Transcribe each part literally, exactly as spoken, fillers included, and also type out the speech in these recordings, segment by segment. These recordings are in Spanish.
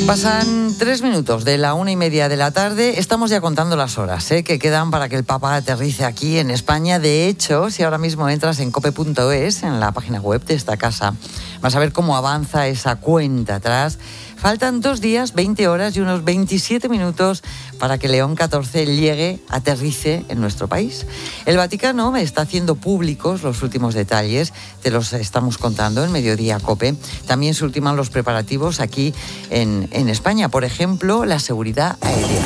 Pasan tres minutos de la una y media de la tarde. Estamos ya contando las horas ¿eh? que quedan para que el Papa aterrice aquí en España. De hecho, si ahora mismo entras en cope punto es, en la página web de esta casa, vas a ver cómo avanza esa cuenta atrás. Faltan dos días, veinte horas y unos veintisiete minutos para que León catorce llegue, aterrice en nuestro país. El Vaticano está haciendo públicos los últimos detalles, te los estamos contando en Mediodía Cope. También se ultiman los preparativos aquí en, en España, por ejemplo, la seguridad aérea.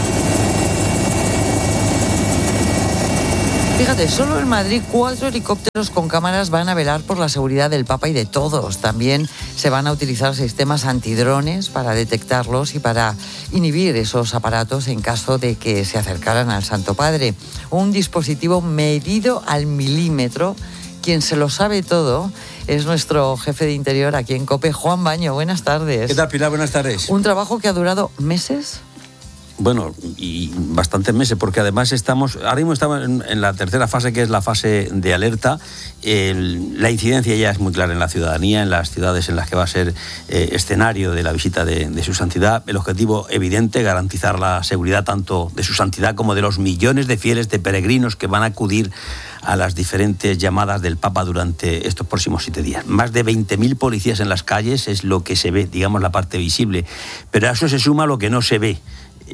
Fíjate, solo en Madrid cuatro helicópteros con cámaras van a velar por la seguridad del Papa y de todos. También se van a utilizar sistemas antidrones para detectarlos y para inhibir esos aparatos en caso de que se acercaran al Santo Padre. Un dispositivo medido al milímetro. Quien se lo sabe todo es nuestro jefe de Interior aquí en COPE, Juan Baño. Buenas tardes. ¿Qué tal, Pilar? Buenas tardes. Un trabajo que ha durado meses. Bueno, y bastantes meses, porque además estamos, ahora mismo estamos en, en la tercera fase, que es la fase de alerta. El, la incidencia ya es muy clara en la ciudadanía, en las ciudades en las que va a ser eh, escenario de la visita de, de su santidad. El objetivo evidente, garantizar la seguridad tanto de su santidad como de los millones de fieles, de peregrinos que van a acudir a las diferentes llamadas del Papa durante estos próximos siete días. Más de veinte mil policías en las calles es lo que se ve, digamos, la parte visible. Pero a eso se suma lo que no se ve.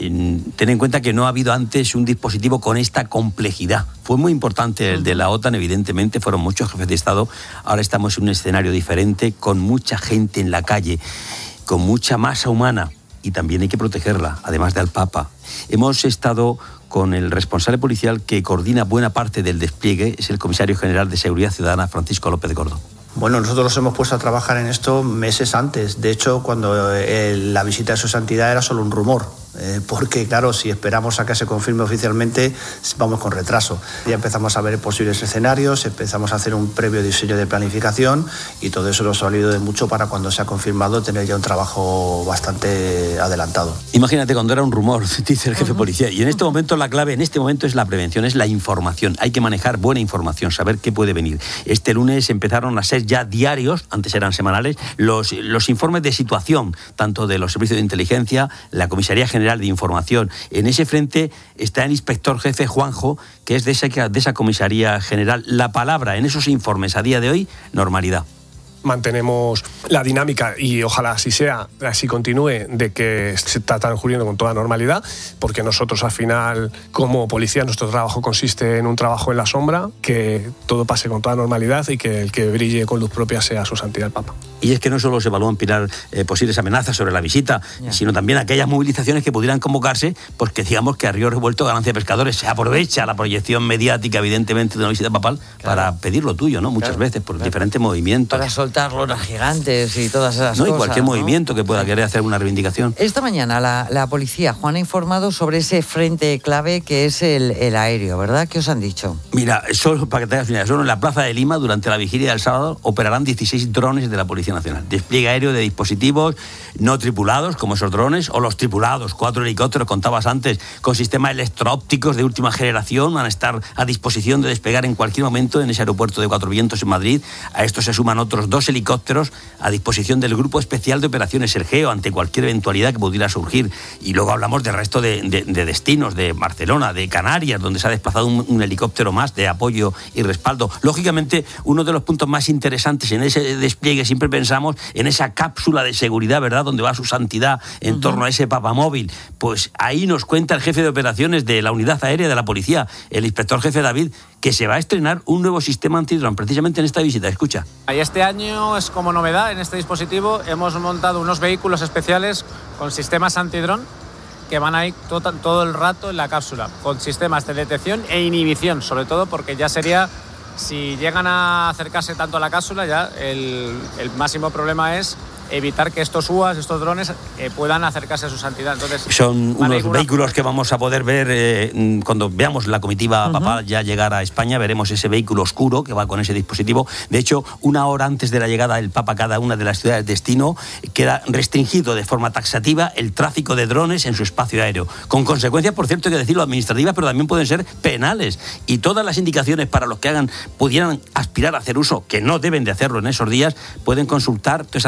Ten en cuenta que no ha habido antes un dispositivo con esta complejidad. Fue muy importante el de la OTAN, evidentemente, fueron muchos jefes de Estado. Ahora estamos en un escenario diferente, con mucha gente en la calle, con mucha masa humana, y también hay que protegerla, además del Papa. Hemos estado con el responsable policial que coordina buena parte del despliegue, es el comisario general de Seguridad Ciudadana, Francisco López de Cordón. Bueno, nosotros nos hemos puesto a trabajar en esto meses antes. De hecho, cuando eh, la visita de su santidad era solo un rumor. Eh, porque, claro, si esperamos a que se confirme oficialmente, vamos con retraso. Ya empezamos a ver posibles escenarios, empezamos a hacer un previo diseño de planificación y todo eso nos ha valido de mucho para cuando se ha confirmado tener ya un trabajo bastante adelantado. Imagínate cuando era un rumor, dice el jefe de policía. Y en este momento la clave, en este momento es la prevención, es la información. Hay que manejar buena información, saber qué puede venir. Este lunes empezaron a ser ya diarios, antes eran semanales, los, los informes de situación, tanto de los servicios de inteligencia, la Comisaría General de Información. En ese frente está el inspector jefe Juanjo, que es de esa, de esa Comisaría General. La palabra en esos informes a día de hoy, normalidad. Mantenemos la dinámica y ojalá así sea, así continúe, de que se está transcurriendo con toda normalidad, porque nosotros al final, como policía, nuestro trabajo consiste en un trabajo en la sombra, que todo pase con toda normalidad y que el que brille con luz propia sea su santidad el Papa. Y es que no solo se evalúan, Pilar, eh, posibles amenazas sobre la visita, yeah. sino también aquellas movilizaciones que pudieran convocarse, porque digamos que a río revuelto, ganancia de pescadores, se aprovecha la proyección mediática, evidentemente, de una visita papal, claro, para pedir lo tuyo, ¿no? Muchas claro, veces, por claro. diferentes movimientos. Para soltar lonas gigantes y todas esas no, cosas. Y cualquier ¿no? movimiento que pueda querer hacer una reivindicación. Esta mañana la, la policía, Juan, ha informado sobre ese frente clave que es el, el aéreo, ¿verdad? ¿Qué os han dicho? Mira, solo para que te hagas una idea, solo en la Plaza de Lima, durante la vigilia del sábado, operarán dieciséis drones de la Policía Nacional. Despliegue aéreo de dispositivos no tripulados, como esos drones, o los tripulados, cuatro helicópteros, contabas antes, con sistemas electro-ópticos de última generación, van a estar a disposición de desplegar en cualquier momento en ese aeropuerto de Cuatro Vientos en Madrid. A esto se suman otros dos helicópteros a disposición del Grupo Especial de Operaciones Sergeo ante cualquier eventualidad que pudiera surgir. Y luego hablamos del resto de, de, de destinos, de Barcelona, de Canarias, donde se ha desplazado un, un helicóptero más de apoyo y respaldo. Lógicamente, uno de los puntos más interesantes en ese despliegue, siempre pensamos en esa cápsula de seguridad, ¿verdad?, donde va su santidad en uh-huh. torno a ese papamóvil. Pues ahí nos cuenta el jefe de operaciones de la unidad aérea de la policía, el inspector jefe David, que se va a estrenar un nuevo sistema antidrón precisamente en esta visita. Escucha. Este año es como novedad en este dispositivo, hemos montado unos vehículos especiales con sistemas antidrón que van a ir todo, todo el rato en la cápsula, con sistemas de detección e inhibición, sobre todo porque ya sería, si llegan a acercarse tanto a la cápsula, ya el, el máximo problema es evitar que estos U A S, estos drones, eh, puedan acercarse a su santidad. Entonces, son unos una... vehículos que vamos a poder ver eh, cuando veamos la comitiva uh-huh. papal ya llegar a España. Veremos ese vehículo oscuro que va con ese dispositivo. De hecho, una hora antes de la llegada del Papa a cada una de las ciudades de destino, queda restringido de forma taxativa el tráfico de drones en su espacio aéreo, con consecuencias, por cierto, hay que decirlo, administrativas, pero también pueden ser penales. Y todas las indicaciones para los que hagan pudieran aspirar a hacer uso, que no deben de hacerlo en esos días, pueden consultar todas esas restricciones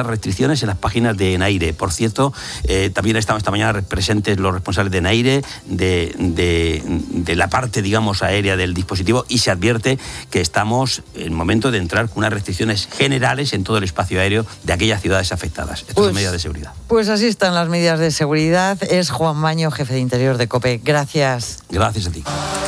restricciones en las páginas de Enaire. Por cierto, eh, también estaban esta mañana presentes los responsables de Enaire, de, de, de la parte, digamos, aérea del dispositivo, y se advierte que estamos en el momento de entrar con unas restricciones generales en todo el espacio aéreo de aquellas ciudades afectadas. Estas pues, son medidas de seguridad. Pues así están las medidas de seguridad. Es Juan Maño, jefe de Interior de COPE. Gracias. Gracias a ti.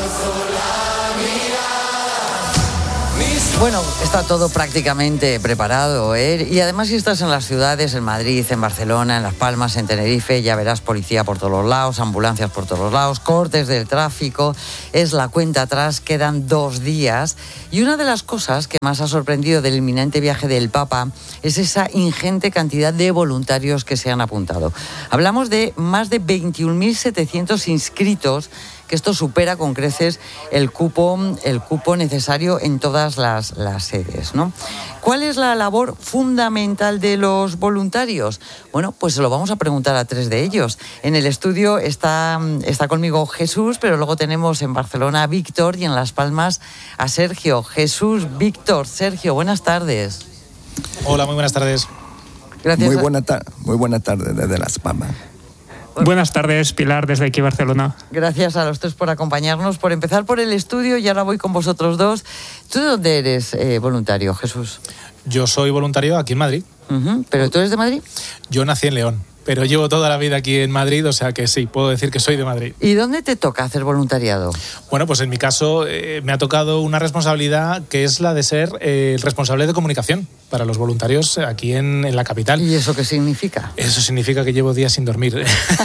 Bueno, está todo prácticamente preparado, ¿eh? Y además si estás en las ciudades, en Madrid, en Barcelona, en Las Palmas, en Tenerife, ya verás policía por todos los lados, ambulancias por todos los lados, cortes del tráfico, es la cuenta atrás, quedan dos días. Y una de las cosas que más ha sorprendido del inminente viaje del Papa es esa ingente cantidad de voluntarios que se han apuntado. Hablamos de más de veintiún mil setecientos inscritos, que esto supera con creces el cupo, el cupo necesario en todas las, las sedes, ¿no? ¿Cuál es la labor fundamental de los voluntarios? Bueno, pues se lo vamos a preguntar a tres de ellos. En el estudio está, está conmigo Jesús, pero luego tenemos en Barcelona a Víctor y en Las Palmas a Sergio. Jesús, Víctor, Sergio, buenas tardes. Hola, muy buenas tardes. Gracias. Muy buena, ta- muy buena tarde desde Las Palmas. Buenas tardes, Pilar, desde aquí Barcelona. Gracias a los tres por acompañarnos, por empezar por el estudio, y ahora voy con vosotros dos. ¿Tú de dónde eres eh, voluntario, Jesús? Yo soy voluntario aquí en Madrid. Uh-huh. ¿Pero tú eres de Madrid? Yo nací en León, pero llevo toda la vida aquí en Madrid, o sea que sí, puedo decir que soy de Madrid. ¿Y dónde te toca hacer voluntariado? Bueno, pues en mi caso eh, me ha tocado una responsabilidad que es la de ser eh, el responsable de comunicación para los voluntarios aquí en, en la capital. ¿Y eso qué significa? Eso significa que llevo días sin dormir.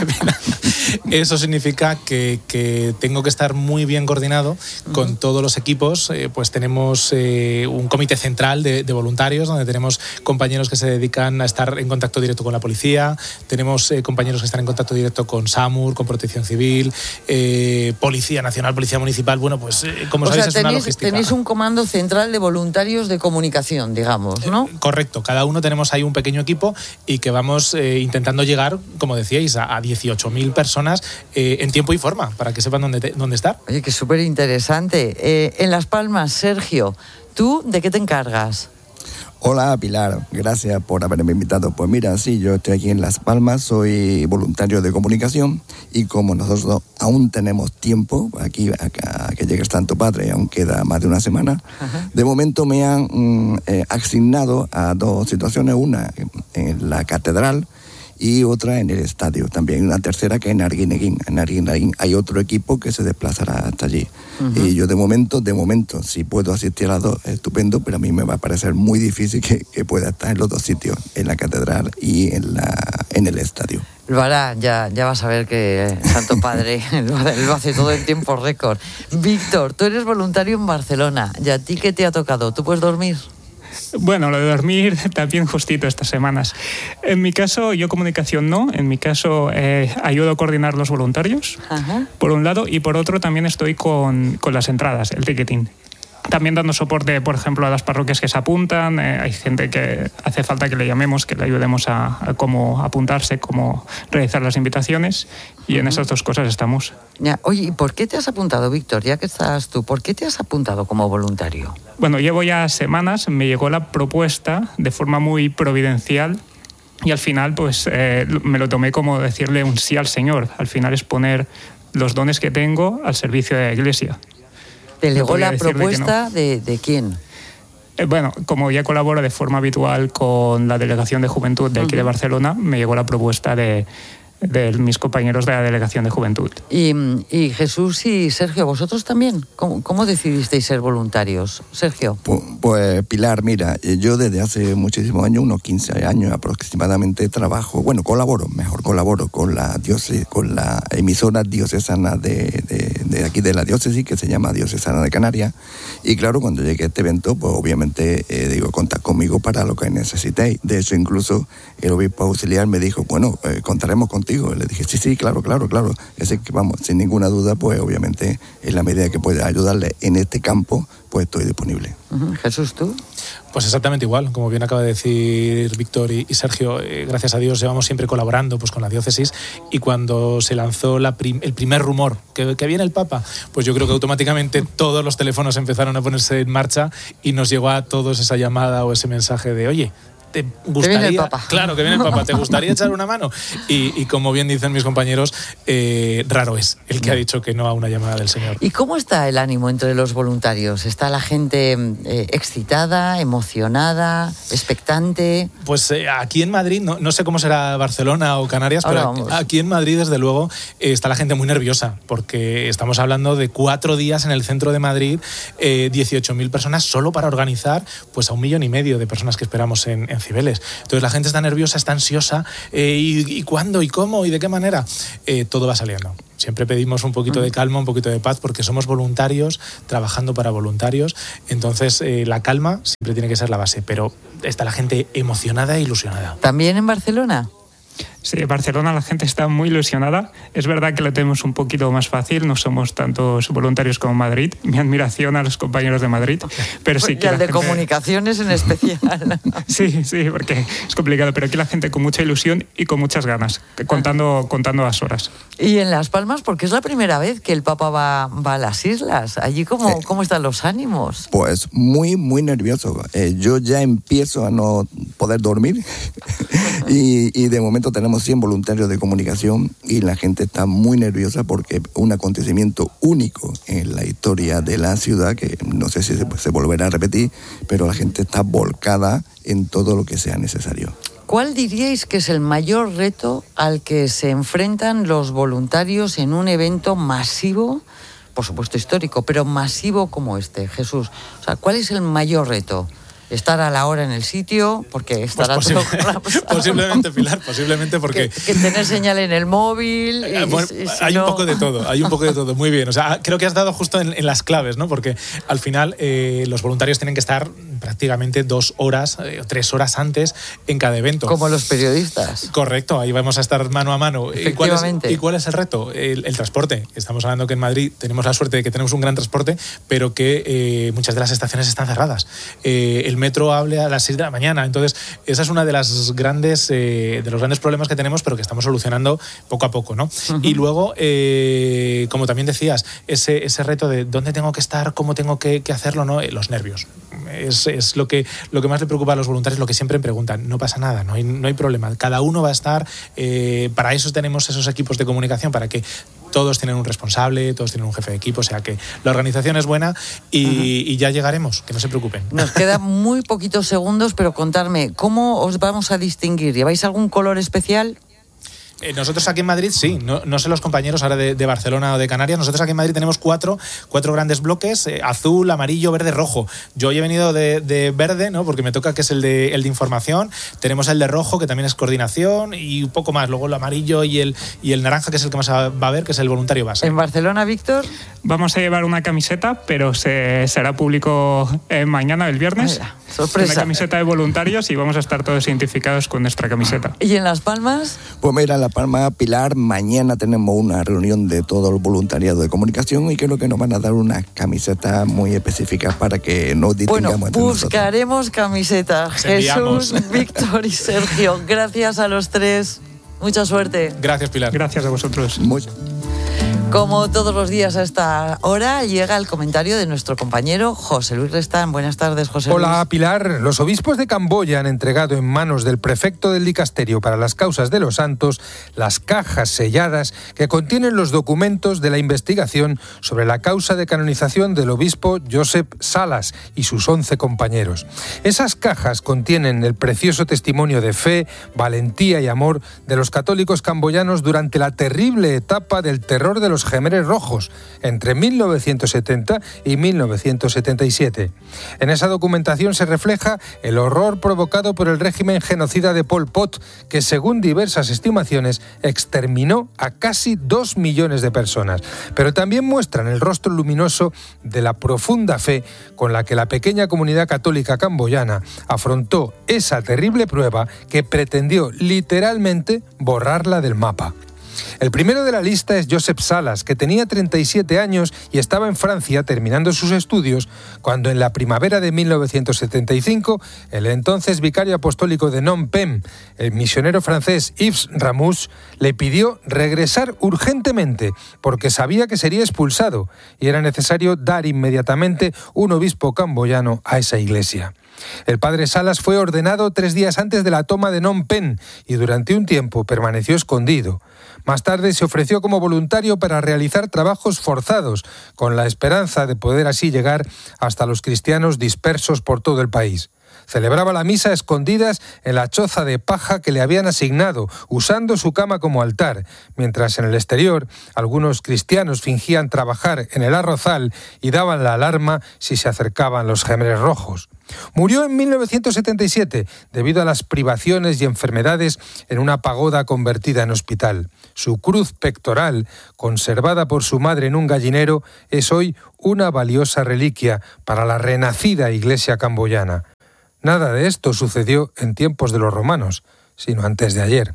Eso significa que, que tengo que estar muy bien coordinado con uh-huh. todos los equipos. Eh, pues tenemos eh, un comité central de, de voluntarios donde tenemos compañeros que se dedican a estar en contacto directo con la policía, tenemos eh, compañeros que están en contacto directo con SAMUR, con Protección Civil, eh, Policía Nacional, Policía Municipal. Bueno, pues eh, como o sabéis sea, es tenéis, una logística. Tenéis un comando central de voluntarios de comunicación, digamos, ¿no? Eh, correcto, cada uno tenemos ahí un pequeño equipo y que vamos eh, intentando llegar, como decíais, a, a dieciocho mil personas eh, en tiempo y forma, para que sepan dónde, te, dónde estar. Oye, que súper interesante. Eh, en Las Palmas, Sergio, ¿tú de qué te encargas? Hola Pilar, gracias por haberme invitado. Pues mira, sí, yo estoy aquí en Las Palmas, soy voluntario de comunicación y como nosotros aún tenemos tiempo, aquí a, a que llegue el Santo Padre, aún queda más de una semana, ajá, de momento me han mm, eh, asignado a dos situaciones, una en la catedral y otra en el estadio también, una tercera que en Arguineguín. En Arguineguín hay otro equipo que se desplazará hasta allí. Uh-huh. Y yo de momento, de momento, si puedo asistir a las dos, estupendo, pero a mí me va a parecer muy difícil que, que pueda estar en los dos sitios, en la catedral y en, la, en el estadio. Lo hará, ya, ya vas a ver que Santo Padre lo, lo hace todo en tiempo récord. Víctor, tú eres voluntario en Barcelona, ¿y a ti qué te ha tocado? ¿Tú puedes dormir? Bueno, lo de dormir también justito estas semanas. En mi caso, yo comunicación no. En mi caso, eh, ayudo a coordinar los voluntarios, ajá, por un lado, y por otro también estoy con, con las entradas, el ticketing. También dando soporte, por ejemplo, a las parroquias que se apuntan. Eh, hay gente que hace falta que le llamemos, que le ayudemos a, a cómo apuntarse, cómo realizar las invitaciones. Y en esas dos cosas estamos. Ya, oye, ¿y por qué te has apuntado, Víctor? Ya que estás tú, ¿por qué te has apuntado como voluntario? Bueno, llevo ya semanas, me llegó la propuesta de forma muy providencial y al final pues eh, me lo tomé como decirle un sí al Señor. Al final es poner los dones que tengo al servicio de la Iglesia. ¿Te llegó la propuesta no. de, de quién? Eh, bueno, como ya colaboro de forma habitual con la Delegación de Juventud de aquí uh-huh. de Barcelona, me llegó la propuesta de, de mis compañeros de la Delegación de Juventud. Y, y Jesús y Sergio, ¿vosotros también? ¿Cómo, cómo decidisteis ser voluntarios? Sergio. Pues, pues Pilar, mira, yo desde hace muchísimos años, unos quince años aproximadamente, trabajo, bueno, colaboro, mejor colaboro con la diócesis, con la emisora diocesana de, de, de aquí de la diócesis, que se llama Diocesana de Canarias. Y claro, cuando llegué a este evento, pues obviamente eh, digo, contad conmigo para lo que necesitéis. De hecho, incluso el obispo auxiliar me dijo, bueno, eh, contaremos contigo. Le dije, sí, sí, claro, claro, claro. Ese que vamos, sin ninguna duda, pues obviamente en la medida que pueda ayudarle en este campo, pues estoy disponible. Uh-huh. Jesús, ¿tú? Pues exactamente igual, como bien acaba de decir Víctor y, y Sergio, eh, gracias a Dios llevamos siempre colaborando pues, con la diócesis, y cuando se lanzó la prim- el primer rumor que, que viene el Papa, pues yo creo que automáticamente todos los teléfonos empezaron a ponerse en marcha y nos llegó a todos esa llamada o ese mensaje de, oye, ¿te gustaría? Que viene el Papa. Claro, que viene el Papa. ¿Te gustaría echar una mano? Y, y como bien dicen mis compañeros, eh, raro es el que ha dicho que no a una llamada del Señor. ¿Y cómo está el ánimo entre los voluntarios? ¿Está la gente eh, excitada, emocionada, expectante? Pues eh, aquí en Madrid, no, no sé cómo será Barcelona o Canarias, Ahora pero vamos. aquí en Madrid, desde luego, eh, está la gente muy nerviosa, porque estamos hablando de cuatro días en el centro de Madrid, eh, dieciocho mil personas solo para organizar pues a un millón y medio de personas que esperamos en, en Cibeles. Entonces la gente está nerviosa, está ansiosa, eh, y, y cuándo, y cómo, y de qué manera. Eh, todo va saliendo. Siempre pedimos un poquito de calma, un poquito de paz, porque somos voluntarios, trabajando para voluntarios. Entonces, eh, la calma siempre tiene que ser la base, pero está la gente emocionada e ilusionada. ¿También en Barcelona? Sí, en Barcelona la gente está muy ilusionada. Es verdad que lo tenemos un poquito más fácil, no somos tantos voluntarios como Madrid. Mi admiración a los compañeros de Madrid. Pero sí Y que al la de gente... comunicaciones en especial. Sí, sí, porque es complicado, pero aquí la gente con mucha ilusión y con muchas ganas, contando, contando las horas. Y en Las Palmas, porque es la primera vez que el Papa va, va a las islas. Allí, ¿cómo, Sí. ¿cómo están los ánimos? Pues muy, muy nervioso. Eh, yo ya empiezo a no poder dormir y, y de momento tenemos cien voluntarios de comunicación y la gente está muy nerviosa porque un acontecimiento único en la historia de la ciudad, que no sé si se, se volverá a repetir, pero la gente está volcada en todo lo que sea necesario. ¿Cuál diríais que es el mayor reto al que se enfrentan los voluntarios en un evento masivo, por supuesto histórico, pero masivo como este, Jesús? O sea, ¿cuál es el mayor reto? ¿Estar a la hora en el sitio? Porque estará Pues todo posible, colapsado. posiblemente, Pilar, posiblemente porque... Que, que tener señal en el móvil. Y, Eh, bueno, y si hay no... un poco de todo, hay un poco de todo, muy bien. O sea, creo que has dado justo en, en las claves, ¿no? Porque al final eh, los voluntarios tienen que estar prácticamente dos horas o eh, tres horas antes en cada evento. Como los periodistas. Correcto, ahí vamos a estar mano a mano. ¿Y cuál es, Efectivamente. ¿y cuál es el reto? El, el transporte. Estamos hablando que en Madrid tenemos la suerte de que tenemos un gran transporte, pero que eh, muchas de las estaciones están cerradas. Eh, el metro hable a las seis de la mañana. Entonces, esa es una de las grandes eh, de los grandes problemas que tenemos, pero que estamos solucionando poco a poco, ¿no? Uh-huh. Y luego, eh, como también decías, ese, ese reto de dónde tengo que estar, cómo tengo que, que hacerlo, ¿no? Eh, los nervios. Es, es lo que lo que más le preocupa a los voluntarios, lo que siempre preguntan. No pasa nada, no hay, no hay problema. Cada uno va a estar. Eh, para eso tenemos esos equipos de comunicación, para que todos tienen un responsable, todos tienen un jefe de equipo, o sea que la organización es buena y, uh-huh. y ya llegaremos, que no se preocupen. Nos quedan muy poquitos segundos, pero contarme, ¿cómo os vamos a distinguir? ¿Lleváis algún color especial? Eh, nosotros aquí en Madrid, sí, no, no sé los compañeros ahora de, de Barcelona o de Canarias, nosotros aquí en Madrid tenemos cuatro, cuatro grandes bloques, eh, azul, amarillo, verde, rojo. Yo hoy he venido de, de verde, ¿no? Porque me toca que es el de, el de información, tenemos el de rojo, que también es coordinación, y un poco más, luego el amarillo y el, y el naranja, que es el que más va a ver, que es el voluntario base. ¿En Barcelona, Víctor? Vamos a llevar una camiseta, pero se, será público eh, mañana, el viernes. Vaya, sorpresa. Una camiseta de voluntarios y vamos a estar todos identificados con nuestra camiseta. ¿Y en Las Palmas? Pues mira, La Palma, Pilar, mañana tenemos una reunión de todo el voluntariado de comunicación y creo que nos van a dar una camiseta muy específica para que nos distingamos bueno, entre buscaremos nosotros. Camiseta. Jesús, Víctor y Sergio, gracias a los tres. Mucha suerte. Gracias, Pilar. Gracias a vosotros. Muy... Como todos los días a esta hora, llega el comentario de nuestro compañero José Luis Restán. Buenas tardes, José Luis. Hola, Pilar. Los obispos de Camboya han entregado en manos del prefecto del dicasterio para las causas de los santos las cajas selladas que contienen los documentos de la investigación sobre la causa de canonización del obispo Josep Salas y sus once compañeros. Esas cajas contienen el precioso testimonio de fe, valentía y amor de los católicos camboyanos durante la terrible etapa del terror de los Jemeres Rojos, entre mil novecientos setenta y mil novecientos setenta y siete. En esa documentación se refleja el horror provocado por el régimen genocida de Pol Pot, que según diversas estimaciones exterminó a casi dos millones de personas. Pero también muestran el rostro luminoso de la profunda fe con la que la pequeña comunidad católica camboyana afrontó esa terrible prueba que pretendió literalmente borrarla del mapa. El primero de la lista es Josep Salas, que tenía treinta y siete años y estaba en Francia terminando sus estudios cuando en la primavera de mil novecientos setenta y cinco el entonces vicario apostólico de Phnom Penh, el misionero francés Yves Ramous, le pidió regresar urgentemente porque sabía que sería expulsado y era necesario dar inmediatamente un obispo camboyano a esa iglesia. El padre Salas fue ordenado tres días antes de la toma de Phnom Penh y durante un tiempo permaneció escondido. Más tarde se ofreció como voluntario para realizar trabajos forzados, con la esperanza de poder así llegar hasta los cristianos dispersos por todo el país. Celebraba la misa a escondidas en la choza de paja que le habían asignado, usando su cama como altar, mientras en el exterior algunos cristianos fingían trabajar en el arrozal y daban la alarma si se acercaban los Khmeres rojos. Murió en mil novecientos setenta y siete debido a las privaciones y enfermedades en una pagoda convertida en hospital. Su cruz pectoral, conservada por su madre en un gallinero, es hoy una valiosa reliquia para la renacida iglesia camboyana. Nada de esto sucedió en tiempos de los romanos, sino antes de ayer.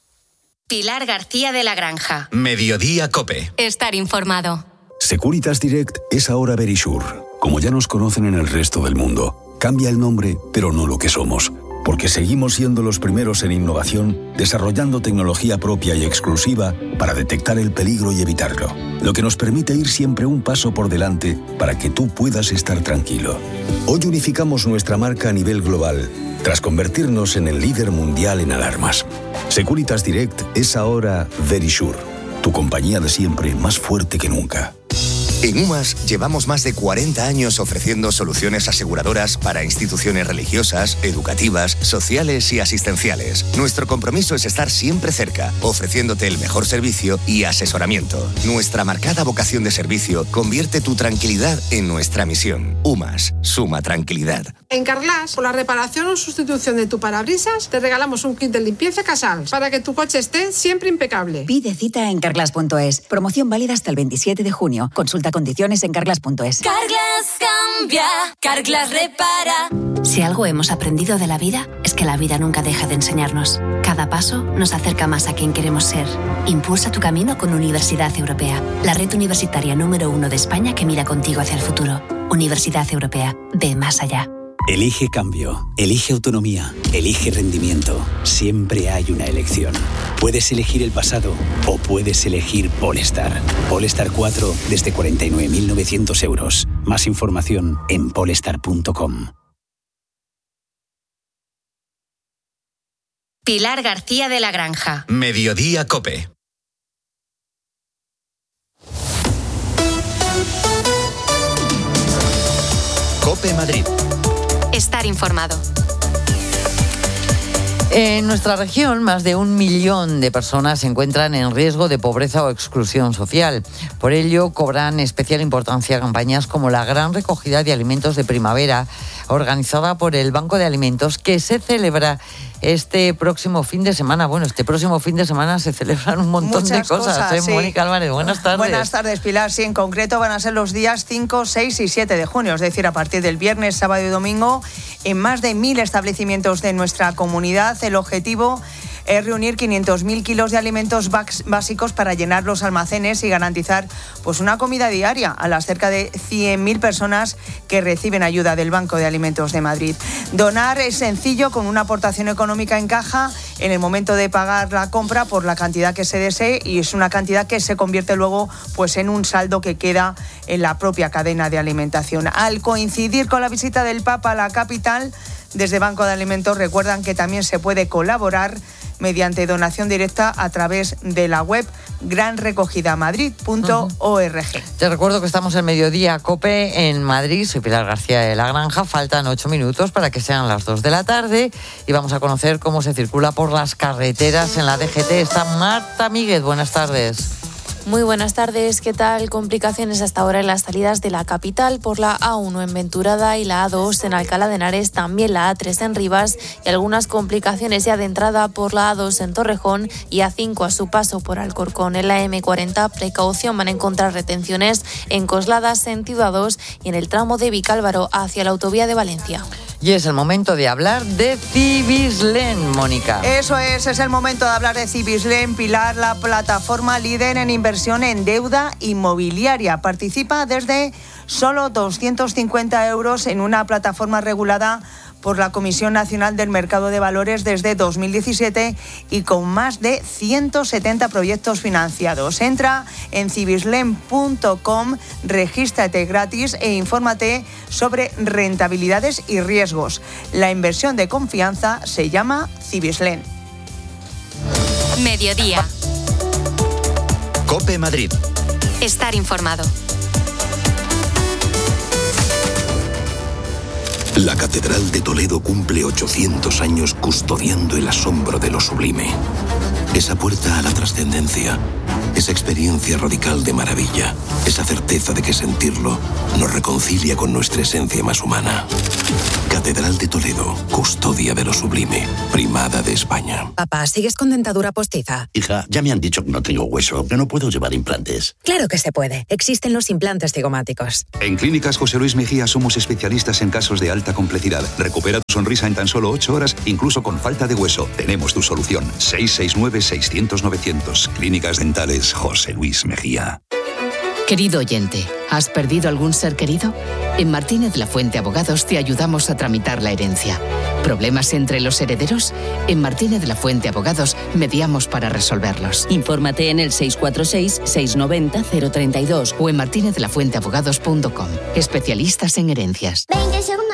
Pilar García de la Granja. Mediodía COPE. Estar informado. Securitas Direct es ahora Verisure. Como ya nos conocen en el resto del mundo, cambia el nombre, pero no lo que somos. Porque seguimos siendo los primeros en innovación, desarrollando tecnología propia y exclusiva para detectar el peligro y evitarlo. Lo que nos permite ir siempre un paso por delante para que tú puedas estar tranquilo. Hoy unificamos nuestra marca a nivel global, tras convertirnos en el líder mundial en alarmas. Securitas Direct es ahora Verisure, tu compañía de siempre más fuerte que nunca. En UMAS llevamos más de cuarenta años ofreciendo soluciones aseguradoras para instituciones religiosas, educativas, sociales y asistenciales. Nuestro compromiso es estar siempre cerca, ofreciéndote el mejor servicio y asesoramiento. Nuestra marcada vocación de servicio convierte tu tranquilidad en nuestra misión. UMAS, suma tranquilidad. En Carglass, por la reparación o sustitución de tu parabrisas, te regalamos un kit de limpieza Casals para que tu coche esté siempre impecable. Pide cita en carglass punto es. Promoción válida hasta el veintisiete de junio. Consulta condiciones en carglass punto es. Carglass cambia, Carglass repara. Si algo hemos aprendido de la vida, es que la vida nunca deja de enseñarnos. Cada paso nos acerca más a quien queremos ser. Impulsa tu camino con Universidad Europea, la red universitaria número uno de España que mira contigo hacia el futuro. Universidad Europea, ve más allá. Elige cambio, elige autonomía, elige rendimiento. Siempre hay una elección. Puedes elegir el pasado o puedes elegir Polestar. Polestar cuatro desde cuarenta y nueve mil novecientos euros. Más información en polestar punto com. Pilar García de la Granja. Mediodía COPE. COPE Madrid. Estar informado. En nuestra región, más de un millón de personas se encuentran en riesgo de pobreza o exclusión social. Por ello, cobran especial importancia campañas como la Gran Recogida de Alimentos de Primavera, organizada por el Banco de Alimentos, que se celebra este próximo fin de semana. Bueno, este próximo fin de semana se celebran un montón Muchas de cosas. cosas ¿eh? sí. Mónica Álvarez, buenas tardes. Buenas tardes, Pilar. Sí, en concreto van a ser los días cinco, seis y siete de junio, es decir, a partir del viernes, sábado y domingo, en más de mil establecimientos de nuestra comunidad. El objetivo es reunir quinientos mil kilos de alimentos básicos para llenar los almacenes y garantizar pues, una comida diaria a las cerca de cien mil personas que reciben ayuda del Banco de Alimentos de Madrid. Donar es sencillo, con una aportación económica en caja en el momento de pagar la compra por la cantidad que se desee, y es una cantidad que se convierte luego pues, en un saldo que queda en la propia cadena de alimentación. Al coincidir con la visita del Papa a la capital, desde Banco de Alimentos recuerdan que también se puede colaborar mediante donación directa a través de la web gran recogida madrid punto org. Te recuerdo que estamos en Mediodía COPE en Madrid. Soy Pilar García de la Granja. Faltan ocho minutos para que sean las dos de la tarde y vamos a conocer cómo se circula por las carreteras en la D G T. Está Marta Míguez. Buenas tardes. Muy buenas tardes, ¿qué tal? Complicaciones hasta ahora en las salidas de la capital por la A uno en Venturada y la A dos en Alcalá de Henares, también la A tres en Rivas y algunas complicaciones ya de entrada por la A dos en Torrejón y A cinco a su paso por Alcorcón. En la M cuarenta, precaución, van a encontrar retenciones en Coslada, sentido A dos y en el tramo de Vicálvaro hacia la autovía de Valencia. Y es el momento de hablar de Cibislen, Mónica. Eso es, es el momento de hablar de Cibislen. Pilar, la plataforma líder en inversión en deuda inmobiliaria. Participa desde solo doscientos cincuenta euros en una plataforma regulada por la Comisión Nacional del Mercado de Valores desde dos mil diecisiete y con más de ciento setenta proyectos financiados. Entra en cibislen punto com, regístrate gratis e infórmate sobre rentabilidades y riesgos. La inversión de confianza se llama Cibislen. Mediodía. COPE Madrid. Estar informado. La Catedral de Toledo cumple ochocientos años custodiando el asombro de lo sublime. Esa puerta a la trascendencia, esa experiencia radical de maravilla, esa certeza de que sentirlo nos reconcilia con nuestra esencia más humana. Catedral de Toledo, custodia de lo sublime, primada de España. Papá, ¿sigues con dentadura postiza? Hija, ya me han dicho que no tengo hueso, que no puedo llevar implantes. Claro que se puede. Existen los implantes cigomáticos. En Clínicas José Luis Mejía somos especialistas en casos de alta complejidad. Recupera tu sonrisa en tan solo ocho horas, incluso con falta de hueso. Tenemos tu solución. seis seis nueve, seiscientos, novecientos. Clínicas Dentales José Luis Mejía. Querido oyente, ¿has perdido algún ser querido? En Martínez La Fuente Abogados te ayudamos a tramitar la herencia. ¿Problemas entre los herederos? En Martínez La Fuente Abogados mediamos para resolverlos. Infórmate en el seis cuatro seis, seis nueve cero, cero tres dos o en martinez la fuente abogados punto com. Especialistas en herencias. veinte segundos.